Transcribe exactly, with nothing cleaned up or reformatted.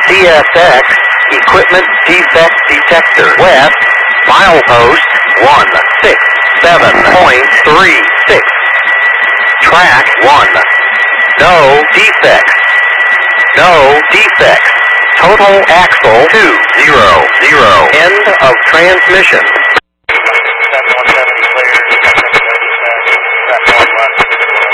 C S X, equipment defect detector. West, milepost one six seven point three six. Track one. No defects. No defects. Total axle two zero zero. End of transmission.